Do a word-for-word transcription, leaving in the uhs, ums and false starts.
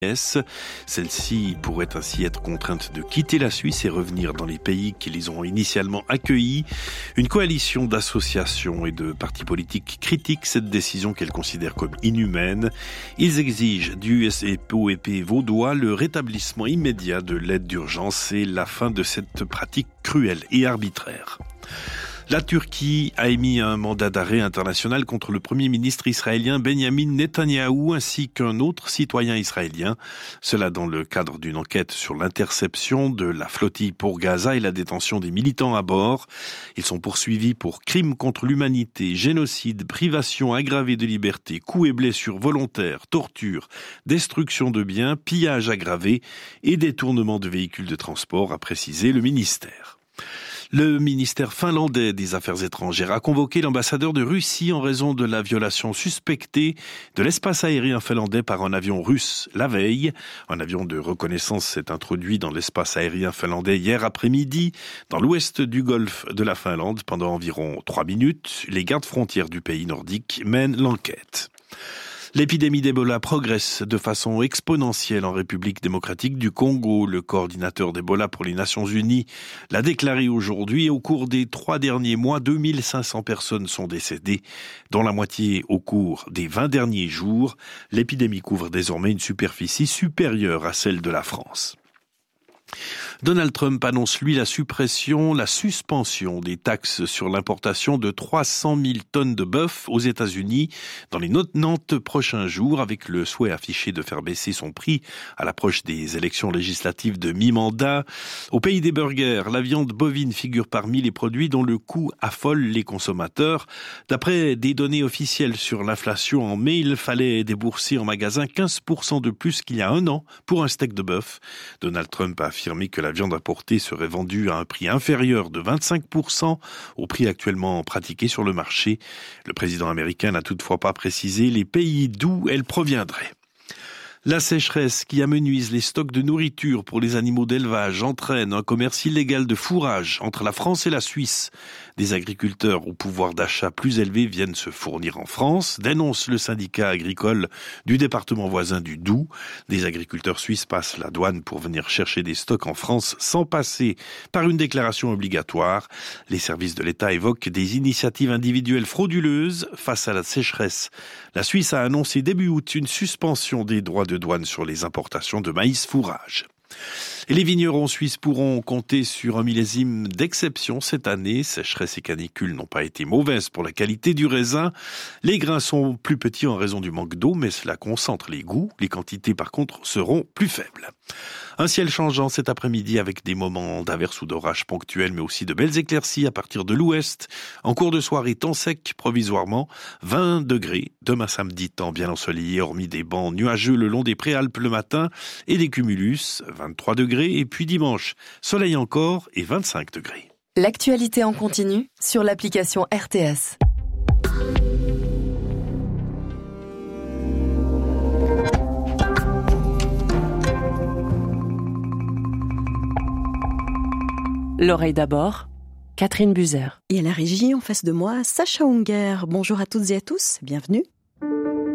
Celles-ci pourraient ainsi être contraintes de quitter la Suisse et revenir dans les pays qui les ont initialement accueillis. Une coalition d'associations et de partis politiques critiquent cette décision qu'elles considèrent comme inhumaine. Ils exigent du U S O E P vaudois le rétablissement immédiat de l'aide d'urgence et la fin de cette pratique cruelle et arbitraire. La Turquie a émis un mandat d'arrêt international contre le Premier ministre israélien Benjamin Netanyahou ainsi qu'un autre citoyen israélien. Cela dans le cadre d'une enquête sur l'interception de la flottille pour Gaza et la détention des militants à bord. Ils sont poursuivis pour crimes contre l'humanité, génocide, privation aggravée de liberté, coups et blessures volontaires, torture, destruction de biens, pillage aggravé et détournement de véhicules de transport, a précisé le ministère. Le ministère finlandais des Affaires étrangères a convoqué l'ambassadeur de Russie en raison de la violation suspectée de l'espace aérien finlandais par un avion russe la veille. Un avion de reconnaissance s'est introduit dans l'espace aérien finlandais hier après-midi dans l'ouest du golfe de la Finlande pendant environ trois minutes. Les gardes frontières du pays nordique mènent l'enquête. L'épidémie d'Ebola progresse de façon exponentielle en République démocratique du Congo. Le coordinateur d'Ebola pour les Nations Unies l'a déclaré aujourd'hui. Au cours des trois derniers mois, deux mille cinq cents personnes sont décédées, dont la moitié au cours des vingt derniers jours. L'épidémie couvre désormais une superficie supérieure à celle de la France. Donald Trump annonce, lui, la suppression, la suspension des taxes sur l'importation de trois cent mille tonnes de bœuf aux États-Unis dans les quatre-vingt-dix prochains jours, avec le souhait affiché de faire baisser son prix à l'approche des élections législatives de mi-mandat. Au pays des burgers, la viande bovine figure parmi les produits dont le coût affole les consommateurs. D'après des données officielles sur l'inflation en mai, il fallait débourser en magasin quinze pour cent de plus qu'il y a un an pour un steak de bœuf. Donald Trump a affirmé que la viande importée serait vendue à un prix inférieur de vingt-cinq pour cent au prix actuellement pratiqué sur le marché. Le président américain n'a toutefois pas précisé les pays d'où elle proviendrait. La sécheresse qui amenuise les stocks de nourriture pour les animaux d'élevage entraîne un commerce illégal de fourrage entre la France et la Suisse. Des agriculteurs au pouvoir d'achat plus élevé viennent se fournir en France, dénonce le syndicat agricole du département voisin du Doubs. Des agriculteurs suisses passent la douane pour venir chercher des stocks en France sans passer par une déclaration obligatoire. Les services de l'État évoquent des initiatives individuelles frauduleuses face à la sécheresse. La Suisse a annoncé début août une suspension des droits de douane sur les importations de maïs fourrage. Et les vignerons suisses pourront compter sur un millésime d'exception cette année. Sécheresse et canicule n'ont pas été mauvaises pour la qualité du raisin. Les grains sont plus petits en raison du manque d'eau, mais cela concentre les goûts. Les quantités, par contre, seront plus faibles. Un ciel changeant cet après-midi avec des moments d'averses ou d'orages ponctuels, mais aussi de belles éclaircies à partir de l'ouest. En cours de soirée, temps sec provisoirement, vingt degrés. Demain samedi, temps bien ensoleillé, hormis des bancs nuageux le long des préalpes le matin et des cumulus, vingt-trois degrés. Et puis dimanche, soleil encore et vingt-cinq degrés. L'actualité en continu sur l'application R T S. L'oreille d'abord, Catherine Buzer. Et à la régie, en face de moi, Sacha Unger. Bonjour à toutes et à tous, bienvenue.